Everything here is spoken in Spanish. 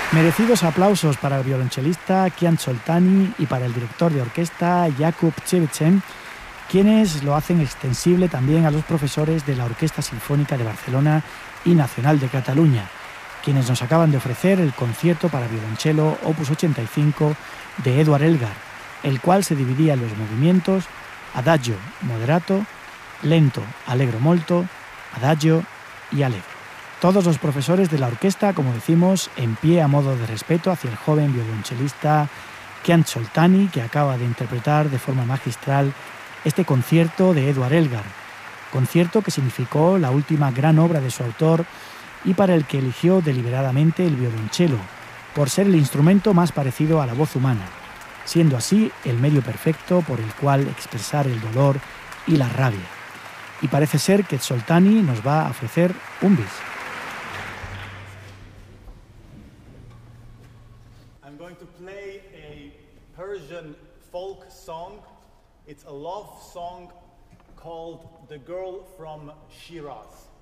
Merecidos aplausos para el violonchelista Kian Soltani y para el director de orquesta Jakub Cevicem, quienes lo hacen extensible también a los profesores de la Orquesta Sinfónica de Barcelona y Nacional de Cataluña, quienes nos acaban de ofrecer el concierto para violonchelo Opus 85 de Eduard Elgar, el cual se dividía en los movimientos Adagio, Moderato, Lento, Allegro molto, Adagio y Allegro. Todos los profesores de la orquesta, como decimos, en pie a modo de respeto hacia el joven violonchelista Kian Soltani, que acaba de interpretar de forma magistral este concierto de Eduard Elgar, concierto que significó la última gran obra de su autor y para el que eligió deliberadamente el violonchelo, por ser el instrumento más parecido a la voz humana, siendo así el medio perfecto por el cual expresar el dolor y la rabia. Y parece ser que Soltani nos va a ofrecer un bis. I'm going to play a Persian folk song. It's a love song called The Girl from Shiraz.